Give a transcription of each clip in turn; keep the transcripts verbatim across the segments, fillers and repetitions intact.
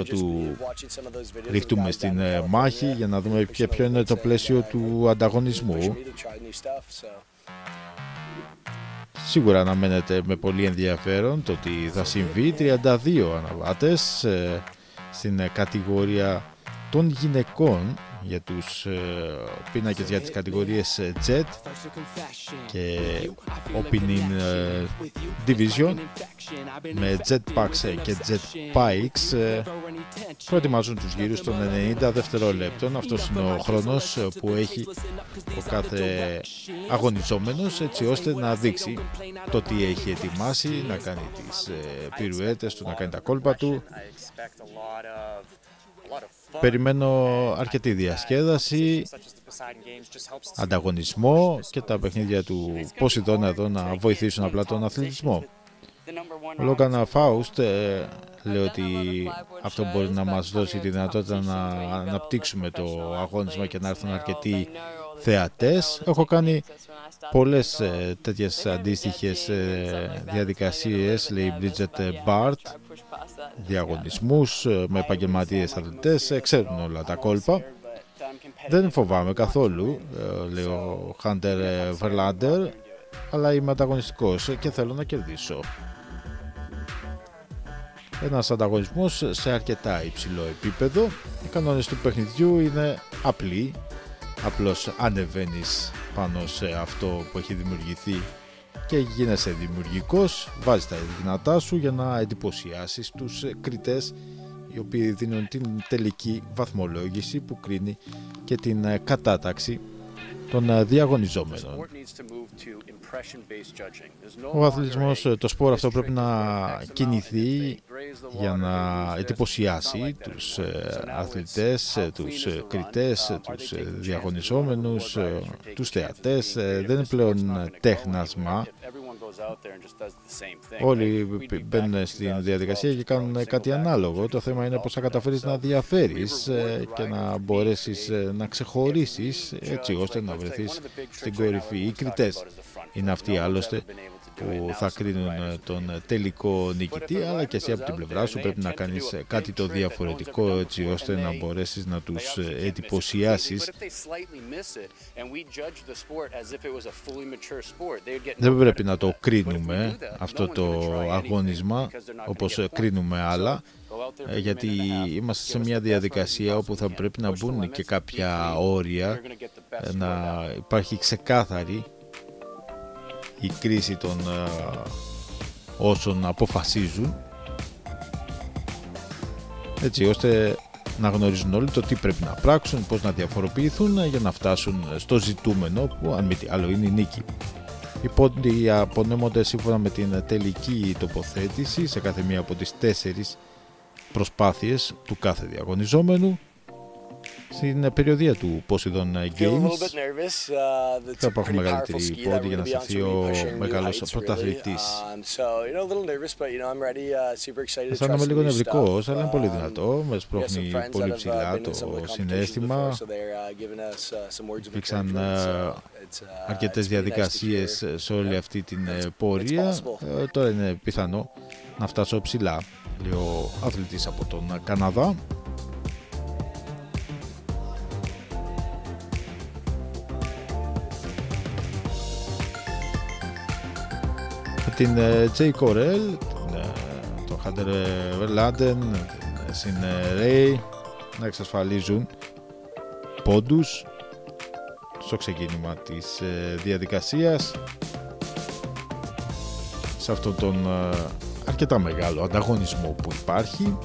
πρωτού ριχτούμε στην μάχη, για να δούμε και ποιο είναι το πλαίσιο του ανταγωνισμού. Σίγουρα αναμένεται με πολύ ενδιαφέρον το ότι θα συμβεί. Τριάντα δύο αναβάτες ε, στην κατηγορία των γυναικών για τους ε, πίνακες για τις κατηγορίες Jet και Opening ε, Division με Jetpacks και Jetbikes ε, προετοιμάζουν τους γύρους των ενενήντα δευτερολέπτων. Αυτός είναι ο χρόνος που έχει ο κάθε αγωνιζόμενος, έτσι ώστε να δείξει το τι έχει ετοιμάσει, να κάνει τις ε, πυρουέτες του, να κάνει τα κόλπα του. Περιμένω αρκετή διασκέδαση, ανταγωνισμό και τα παιχνίδια του Ποσειδώνα εδώ να βοηθήσουν απλά τον αθλητισμό. Ο Λόγκαν Φάουστ ε, λέει ότι αυτό μπορεί να μας δώσει τη δυνατότητα να αναπτύξουμε το αγώνισμα και να έρθουν αρκετοί θεατές. Έχω κάνει πολλές ε, τέτοιες αντίστοιχες ε, διαδικασίες, λέει η Bridget Bart, διαγωνισμούς ε, με επαγγελματίες αθλητές, ε, ξέρουν όλα τα κόλπα. Δεν φοβάμαι καθόλου, ε, λέει ο Hunter Verlander, αλλά είμαι ανταγωνιστικός και θέλω να κερδίσω. Ένας ανταγωνισμός σε αρκετά υψηλό επίπεδο. Οι κανόνες του παιχνιδιού είναι απλοί. Απλώς ανεβαίνεις πάνω σε αυτό που έχει δημιουργηθεί και γίνεσαι δημιουργικός, βάζεις τα δυνατά σου για να εντυπωσιάσεις τους κριτές, οι οποίοι δίνουν την τελική βαθμολόγηση που κρίνει και την κατάταξη των διαγωνιζόμενων. Ο αθλητισμός, το σπορ αυτό πρέπει να κινηθεί για να εντυπωσιάσει τους αθλητές, τους κριτές, τους διαγωνιζόμενους, τους θεατές. Δεν είναι πλέον τέχνασμα. Όλοι μπαίνουν στην διαδικασία και κάνουν κάτι ανάλογο. Το θέμα είναι πώς θα καταφέρεις να διαφέρεις και να μπορέσεις να ξεχωρίσεις, έτσι ώστε να βρεθείς στην κορυφή. Οι κριτές είναι αυτοί άλλωστε που θα κρίνουν τον τελικό νικητή, αλλά και εσύ από την πλευρά σου πρέπει να κάνεις κάτι το διαφορετικό, έτσι ώστε να μπορέσεις να τους εντυπωσιάσεις. Δεν πρέπει να το κρίνουμε αυτό το αγώνισμα όπως κρίνουμε άλλα, γιατί είμαστε σε μια διαδικασία όπου θα πρέπει να μπουν και κάποια όρια, να υπάρχει ξεκάθαρη η κρίση των uh, όσων αποφασίζουν, έτσι ώστε να γνωρίζουν όλοι το τι πρέπει να πράξουν, πώς να διαφοροποιηθούν για να φτάσουν στο ζητούμενο, που αν μη τι άλλο είναι η νίκη. Οι πόντοι απονέμονται σύμφωνα με την τελική τοποθέτηση σε κάθε μία από τις τέσσερις προσπάθειες του κάθε διαγωνιζόμενου. Στην περιοδία του Poseidon Games θα υπάρχουν μεγαλύτεροι πόντοι για να σταθεί ο μεγάλος πρωταθλητής. Αισθάνομαι λίγο νευρικός, αλλά είναι πολύ δυνατό. Με σπρώχνει πολύ ψηλά το συναίσθημα. Υπήρξαν αρκετές διαδικασίες σε όλη αυτή την πορεία. Τώρα είναι πιθανό να φτάσω ψηλά, λέει ο αθλητής από τον Καναδά. Την Jay Correll, τον Hunter Verlander, την Ray να εξασφαλίζουν πόντους στο ξεκίνημα της διαδικασίας, σε αυτόν τον αρκετά μεγάλο ανταγωνισμό που υπάρχει,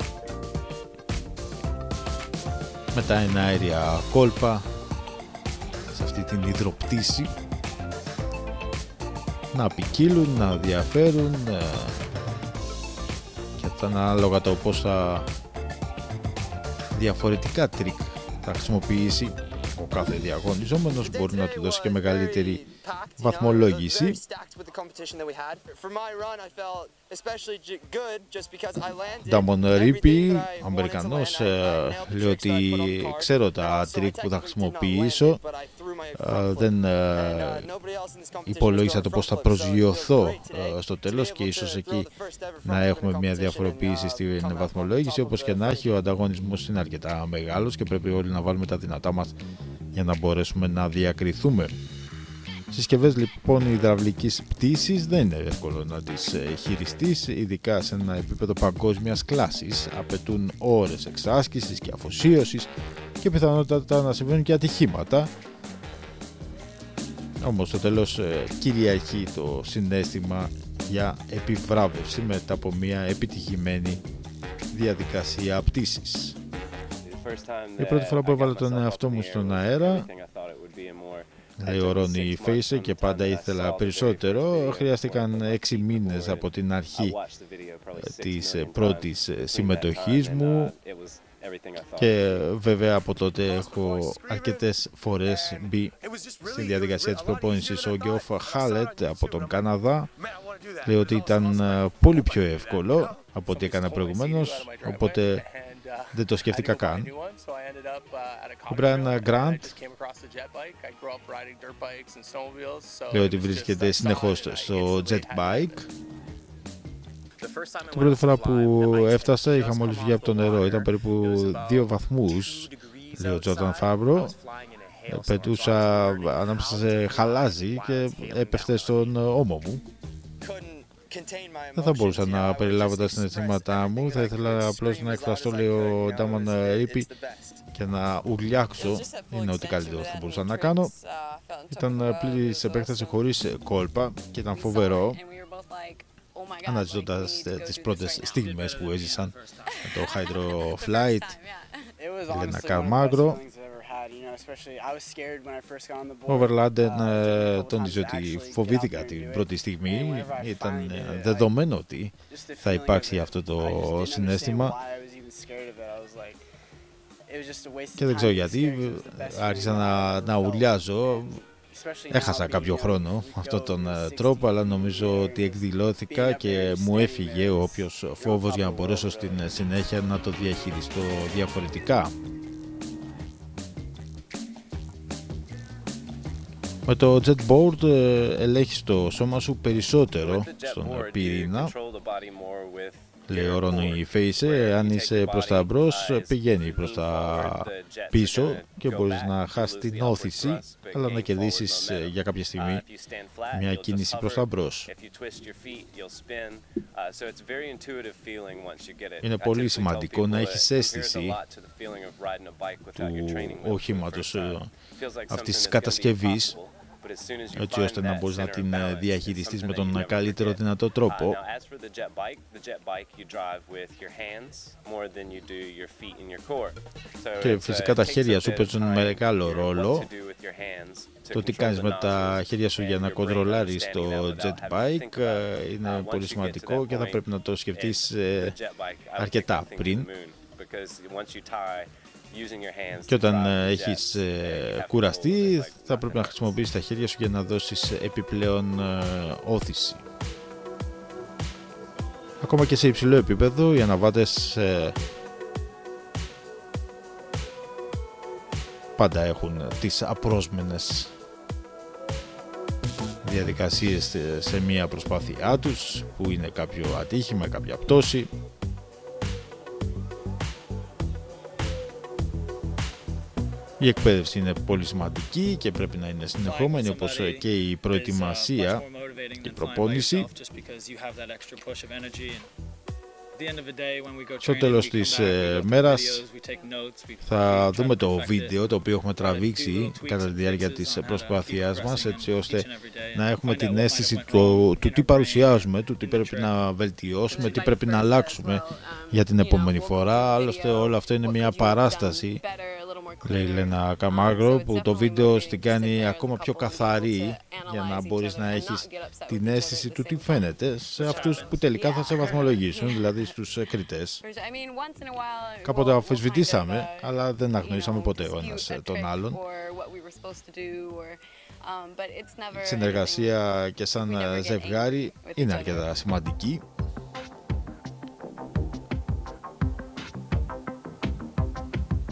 με τα εναέρια κόλπα σε αυτή την υδροπτήση να ποικίλουν, να διαφέρουν και αυτά ανάλογα το πόσα διαφορετικά τρίκ θα χρησιμοποιήσει ο κάθε διαγωνιζόμενος μπορεί να του δώσει και μεγαλύτερη βαθμολόγηση. Ντάμον Ρίπι, Αμερικανός, λέει ότι ξέρω τα τρίκ που θα χρησιμοποιήσω δεν υπολόγισα το πώς θα προσγειωθώ στο τέλος και ίσως εκεί να έχουμε μια διαφοροποίηση στην βαθμολόγηση. Όπως και να έχει, ο ανταγωνισμός είναι αρκετά μεγάλος και πρέπει όλοι να βάλουμε τα δυνατά μας για να μπορέσουμε να διακριθούμε. Συσκευές λοιπόν υδραυλικής πτήσης δεν είναι εύκολο να τις χειριστείς, ειδικά σε ένα επίπεδο παγκόσμιας κλάσης. Απαιτούν ώρες εξάσκησης και αφοσίωσης και πιθανότατα να συμβαίνουν και ατυχήματα. Όμως στο τέλος κυριαρχεί το συναίσθημα για επιβράβευση μετά από μια επιτυχημένη διαδικασία πτήσης. Η πρώτη φορά που έβαλα τον εαυτό μου στον αέρα, λέει ο Ρόνι Φέισε, και πάντα ήθελα περισσότερο. Χρειάστηκαν έξι μήνες από την αρχή της πρώτης συμμετοχής μου και βέβαια από τότε έχω αρκετές φορές μπει στη διαδικασία της προπόνησης. Ο Γκεόφ Χάλετ από τον Καναδά λέει ότι ήταν πολύ πιο εύκολο από ό,τι έκανα προηγουμένως, οπότε δεν το σκέφτηκα καν. Ο Brian Grant λέει ότι βρίσκεται συνεχώς στο jet bike. Την πρώτη φορά που έφτασα είχα μόλις βγει από το νερό, ήταν περίπου δύο βαθμούς, λέει ο Τζόρνταν Φάμπρο. Πετούσα ανάμεσα σε χαλάζι και έπεφτε στον ώμο μου. Δεν θα μπορούσα να περιλάβω τα συναισθήματά μου, θα ήθελα απλώς να εκφραστώ, λέει ο Ντάμον Ρίπι, και να ουρλιάξω. Είναι ό,τι καλύτερο θα μπορούσα να κάνω. Ήταν πλήρης επέκταση χωρίς κόλπα και ήταν φοβερό, αναζητώντας τις πρώτες στιγμές που έζησαν με το Hydro Flight. Λένα Καρμάγρο. Ο Βερλάντεν τόνιζε ότι φοβήθηκα την πρώτη στιγμή, ήταν δεδομένο ότι θα υπάρξει αυτό το συναίσθημα και δεν ξέρω γιατί άρχισα να, να ουρλιάζω. Έχασα κάποιο χρόνο με αυτόν τον τρόπο, αλλά νομίζω ότι εκδηλώθηκα και μου έφυγε ο όποιος φόβος για να μπορέσω στην συνέχεια να το διαχειριστώ διαφορετικά. Με το jetboard ελέγχεις το σώμα σου περισσότερο στον πυρήνα, λέει ο Ρόνι Φέισε. Αν είσαι προς τα μπρος, πηγαίνει προς τα πίσω και μπορείς να χάσεις την όθηση, αλλά να κερδίσεις για κάποια στιγμή μια κίνηση προς τα μπρος. Είναι πολύ σημαντικό να έχεις αίσθηση του οχήματος, αυτής της κατασκευής, έτσι ώστε να μπορείς να την διαχειριστείς με τον καλύτερο δυνατό τρόπο. Και φυσικά τα χέρια σου παίζουν μεγάλο ρόλο. Το τι κάνεις με τα χέρια σου για να κοντρολάρεις το jet bike είναι πολύ σημαντικό και θα πρέπει να το σκεφτείς αρκετά πριν. Και όταν έχεις κουραστεί, θα πρέπει να χρησιμοποιήσεις τα χέρια σου για να δώσεις επιπλέον όθηση. Ακόμα και σε υψηλό επίπεδο, οι αναβάτες πάντα έχουν τις απρόσμενες διαδικασίες σε μία προσπάθειά τους, που είναι κάποιο ατύχημα, κάποια πτώση. Η εκπαίδευση είναι πολύ σημαντική και πρέπει να είναι συνεχόμενη, όπως και η προετοιμασία και η προπόνηση. Στο τέλος της ε, μέρας θα δούμε το βίντεο το οποίο έχουμε τραβήξει κατά τη διάρκεια της προσπάθειάς μας, έτσι ώστε να έχουμε την αίσθηση του, του τι παρουσιάζουμε, του τι πρέπει να βελτιώσουμε, τι πρέπει να αλλάξουμε για την επόμενη φορά. Άλλωστε όλο αυτό είναι μια παράσταση, λέει η Λένα Καμάγρο, που το βίντεο στην κάνει ακόμα πιο καθαρή για να μπορείς να έχεις την αίσθηση του τι φαίνεται σε αυτούς που τελικά θα σε βαθμολογήσουν, δηλαδή στους κριτές. Κάποτε αμφισβητήσαμε, αλλά δεν αγνοήσαμε ποτέ ο ένας τον άλλον. Η συνεργασία και σαν ζευγάρι είναι αρκετά σημαντική.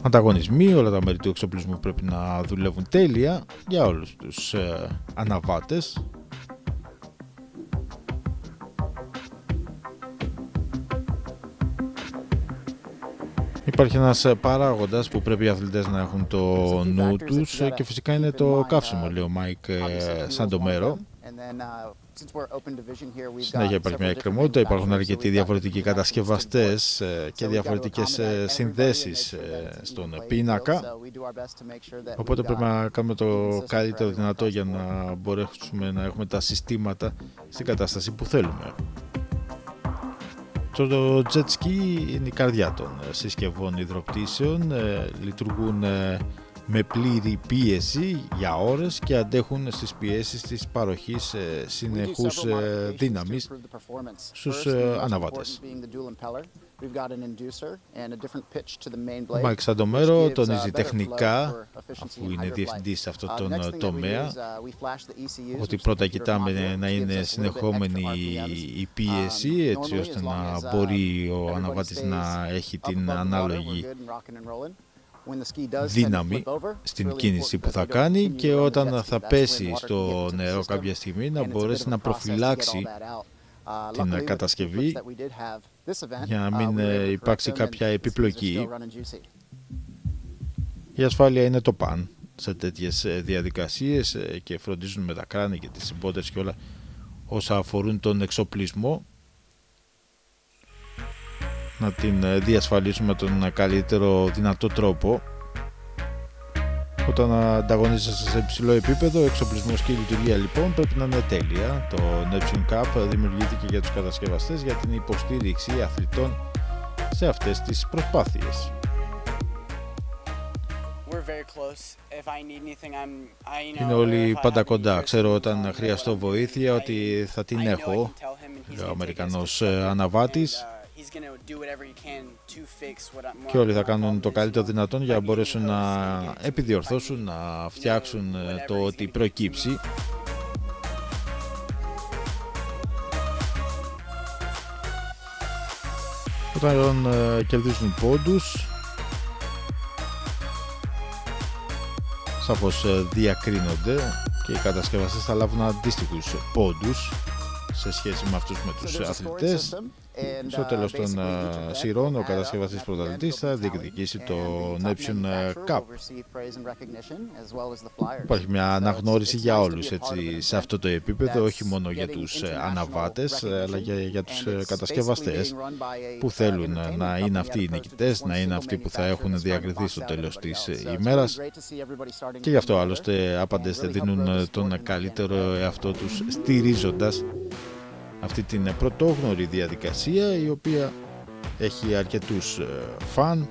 ανταγωνισμοί, όλα τα μέρη του εξοπλισμού πρέπει να δουλεύουν τέλεια για όλους τους ε, αναβάτες. Υπάρχει ένας παράγοντας που πρέπει οι αθλητές να έχουν το νου τους και φυσικά είναι το καύσιμο, λέει ο Μάικ Σαντομέρο. Συνέχεια υπάρχει μια εκκρεμότητα, υπάρχουν αρκετοί διαφορετικοί κατασκευαστές και διαφορετικές συνδέσεις στον πίνακα, οπότε πρέπει να κάνουμε το καλύτερο δυνατό για να μπορέσουμε να έχουμε τα συστήματα στην κατάσταση που θέλουμε. Το jet ski είναι η καρδιά των συσκευών υδροπτήσεων, λειτουργούν με πλήρη πίεση για ώρες και αντέχουν στις πιέσεις της παροχής συνεχούς δύναμης στους αναβάτες. Ο Μάικ Σαντομέρο τονίζει τεχνικά, αφού είναι διευθυντής σε αυτό τον τομέα, ότι πρώτα κοιτάμε να είναι συνεχόμενη η πίεση, έτσι ώστε να μπορεί ο αναβάτης να έχει την ανάλογη δύναμη στην κίνηση που θα κάνει και όταν θα πέσει στο νερό κάποια στιγμή να μπορέσει να προφυλάξει την κατασκευή για να μην υπάρξει κάποια επιπλοκή. Η ασφάλεια είναι το παν σε τέτοιες διαδικασίες και φροντίζουν με τα κράνη και τις συμπότερες και όλα όσα αφορούν τον εξοπλισμό να την διασφαλίσουμε με τον καλύτερο δυνατό τρόπο. Όταν ανταγωνίζεσαι σε υψηλό επίπεδο, ο εξοπλισμός και η λειτουργία λοιπόν πρέπει να είναι τέλεια. Το Neptune Cup δημιουργήθηκε για τους κατασκευαστές για την υποστήριξη αθλητών σε αυτές τις προσπάθειες. Είναι όλοι πάντα κοντά. Ξέρω όταν χρειαστώ βοήθεια ότι θα την έχω, λέει ο Αμερικανός αναβάτης. Και όλοι θα κάνουν το καλύτερο δυνατόν για να μπορέσουν να επιδιορθώσουν, να φτιάξουν το ότι προκύψει. Όταν κερδίζουν πόντους, σαφώς διακρίνονται και οι κατασκευαστές θα λάβουν αντίστοιχους πόντους σε σχέση με αυτούς με τους αθλητές. Στο τέλος των σειρών, ο κατασκευαστής πρωταθλητής θα διεκδικήσει το Neptune Cup. Υπάρχει μια αναγνώριση για όλους έτσι, σε αυτό το επίπεδο, όχι μόνο για τους αναβάτες, αλλά και για τους κατασκευαστές που θέλουν να είναι αυτοί οι νικητές, να είναι αυτοί που θα έχουν διακριθεί στο τέλος της ημέρας. Και γι' αυτό άλλωστε άπαντες δίνουν τον καλύτερο εαυτό τους, στηρίζοντας αυτή την πρωτόγνωρη διαδικασία, η οποία έχει αρκετούς φαν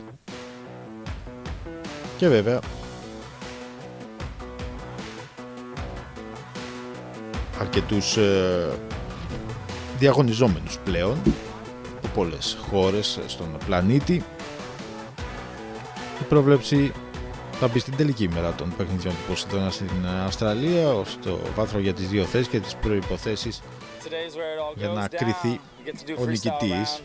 και βέβαια αρκετούς διαγωνιζόμενους πλέον από πολλές χώρες στον πλανήτη. Η πρόβλεψη θα μπει στην τελική ημέρα των παιχνιδιών του Ποσειδώνα στην Αυστραλία, στο βάθρο για τις δύο θέσεις και τις προϋποθέσεις για να κριθεί ο νικητής.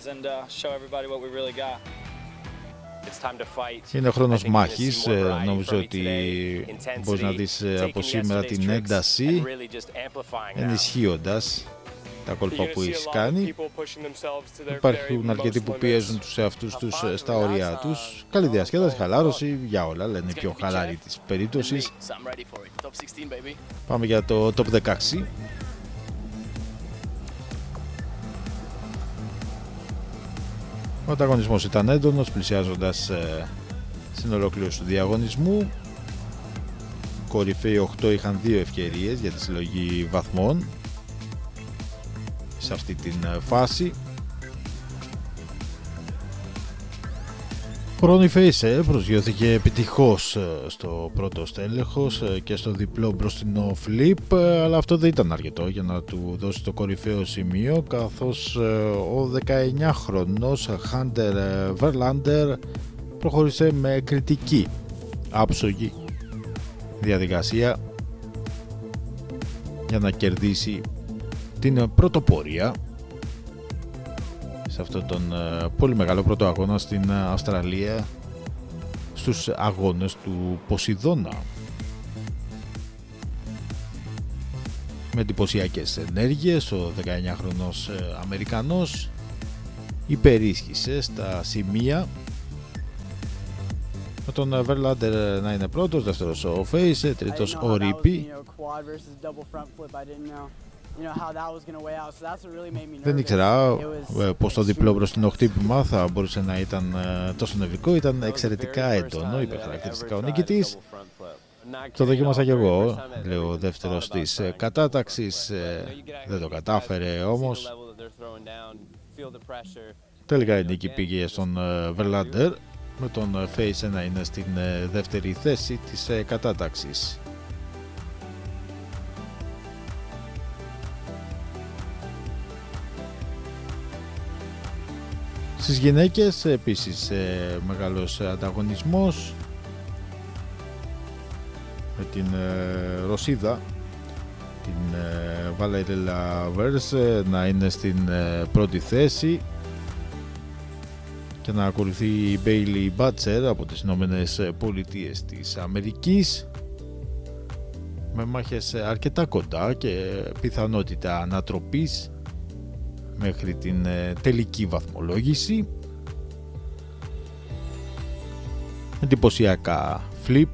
Είναι χρόνος μάχης, νομίζω ότι μπορείς να δεις από σήμερα την ένταση ενισχύοντας τα κόλπα που έχεις κάνει. Υπάρχουν αρκετοί που πιέζουν τους εαυτούς τους στα όρια τους. Καλή διασκέδαση, χαλάρωση, για όλα, λένε πιο χαλάρη της περίπτωσης. Πάμε για το top δεκαέξι. Ο ανταγωνισμός ήταν έντονος, πλησιάζοντας ε, στην ολοκλήρωση του διαγωνισμού. Κορυφαίοι οκτώ είχαν δύο ευκαιρίες για τη συλλογή βαθμών σε αυτή την φάση. Ο Ρόνι Φέισε προσγειώθηκε επιτυχώς στο πρώτο στέλεχος και στο διπλό μπροστινό flip, αλλά αυτό δεν ήταν αρκετό για να του δώσει το κορυφαίο σημείο, καθώς ο δεκαεννιάχρονος Χάντερ Βερλάντερ προχώρησε με κριτική άψογη διαδικασία για να κερδίσει την πρωτοπορία σε αυτόν τον πολύ μεγάλο πρώτο αγώνα στην Αυστραλία, στους αγώνες του Ποσειδώνα. Με εντυπωσιακές ενέργειες, ο δεκαεννιάχρονος Αμερικανός υπερίσχυσε στα σημεία, με τον Verlander να είναι πρώτος, δεύτερος ο Face, τρίτος ο Rippy. Δεν ήξερα πως το διπλό μπροστινό χτύπημα θα μπορούσε να ήταν τόσο νευρικό. Ήταν εξαιρετικά έντονο, υπερχαρακτηριστικά ο νικητής. Το δοκίμασα κι εγώ, λέει ο δεύτερος της κατάταξης. Δεν το κατάφερε όμως. Τελικά η νίκη πήγε στον Verlander, με τον Face να είναι στην δεύτερη θέση της κατάταξης. Στις γυναίκες επίσης ε, μεγάλος ανταγωνισμός, με την ε, Ρωσίδα, την ε, Valerie Lavers ε, να είναι στην ε, πρώτη θέση, και να ακολουθεί η Bailey Butcher από τις Ηνωμένες Πολιτείες της Αμερικής, με μάχες αρκετά κοντά και πιθανότητα ανατροπής μέχρι την τελική βαθμολόγηση. Εντυπωσιακά flip.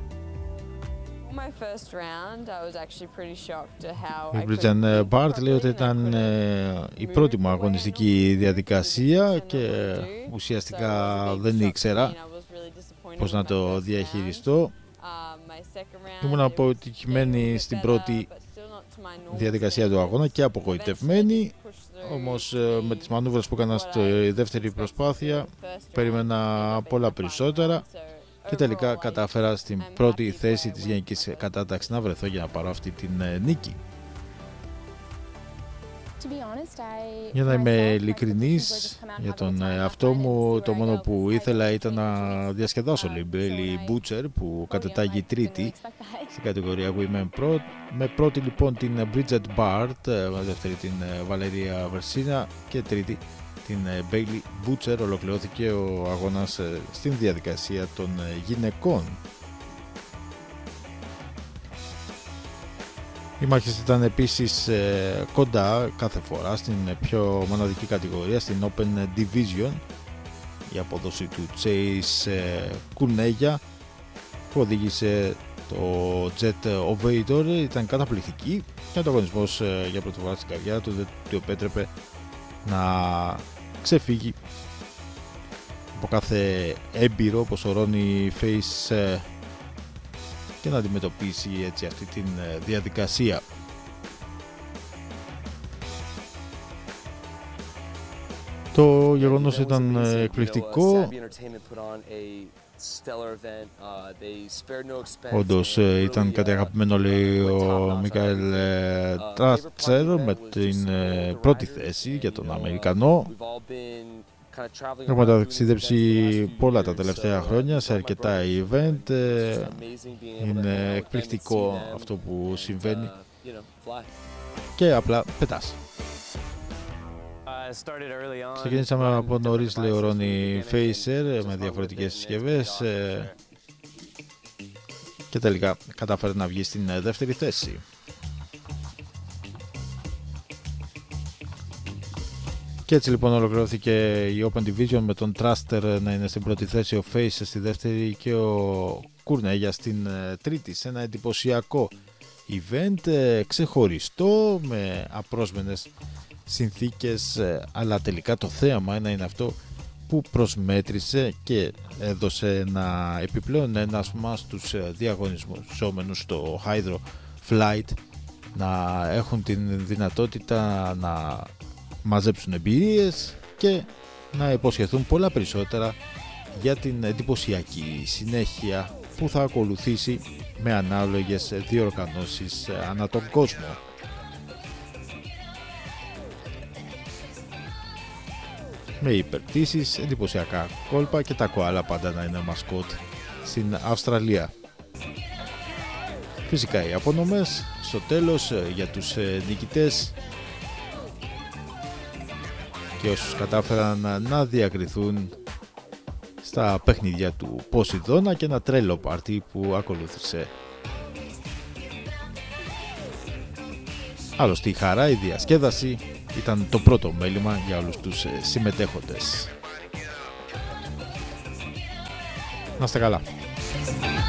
Η Bridget Bart λέει ότι ήταν η πρώτη μου αγωνιστική διαδικασία και ουσιαστικά δεν ήξερα πώς να το διαχειριστώ. Ήμουν αποτυχημένη στην πρώτη διαδικασία του αγώνα και απογοητευμένη, όμως με τις μανούβρες που έκανα στη δεύτερη προσπάθεια περίμενα πολλά περισσότερα και τελικά κατάφερα στην πρώτη θέση της γενικής κατάταξης να βρεθώ για να πάρω αυτή την νίκη. Για να είμαι ειλικρινής για τον εαυτό μου, το μόνο που ήθελα ήταν να διασκεδάσω την Bailey Butcher, που κατετάγει τρίτη στην κατηγορία Women Pro. Με πρώτη λοιπόν την Bridget Bart, με δεύτερη την Valeria Versina και τρίτη την Bailey Butcher. Ολοκληρώθηκε ο αγώνας στην διαδικασία των γυναικών. Οι μάχες ήταν επίσης ε, κοντά κάθε φορά στην πιο μοναδική κατηγορία, στην Open Division. Η απόδοση του Chase ε, Κουρνέγια, που οδήγησε το Jet Ovator, ήταν καταπληκτική και ο ανταγωνισμός ε, για πρώτη φορά στην καριέρα του δεν του επέτρεπε να ξεφύγει από κάθε έμπειρο όπως ο Ronnie Face ε, και να αντιμετωπίσει έτσι αυτή τη διαδικασία. Το γεγονός ήταν εκπληκτικό. Όντως ήταν κάτι αγαπημένο, λέει ο Μίκαελ Τράτσερ, με την πρώτη θέση για τον Αμερικανό. Έχουμε ταξιδέψει πολλά τα τελευταία χρόνια σε αρκετά event. Είναι εκπληκτικό αυτό που συμβαίνει και απλά πετάς. Ξεκινήσαμε από νωρίς, λέει ο Ρόνι Φέισερ, με διαφορετικές συσκευές και τελικά κατάφερε να βγει στην δεύτερη θέση. Και έτσι λοιπόν ολοκληρώθηκε η Open Division, με τον Traster να είναι στην πρώτη θέση, ο Face στη δεύτερη και ο Κουρνέγια στην τρίτη, σε ένα εντυπωσιακό event, ξεχωριστό, με απρόσμενες συνθήκες, αλλά τελικά το θέαμα ένα είναι αυτό που προσμέτρησε και έδωσε ένα επιπλέον ένασμα στους διαγωνιζόμενους στο Hydro Flight, να έχουν την δυνατότητα να μαζέψουν εμπειρίες και να υποσχεθούν πολλά περισσότερα για την εντυπωσιακή συνέχεια που θα ακολουθήσει με ανάλογες διοργανώσεις ανά τον κόσμο. Με υπερτήσεις, εντυπωσιακά κόλπα και τα κοάλα πάντα να είναι μασκότ στην Αυστραλία. Φυσικά οι απονομές στο τέλος για τους νικητές και όσους κατάφεραν να διακριθούν στα στα παιχνίδια του Ποσειδώνα και ένα τρέλο πάρτι που ακολούθησε. Άλλωστε η χαρά, η διασκέδαση ήταν το πρώτο μέλημα για όλους τους συμμετέχοντες. Να είστε καλά.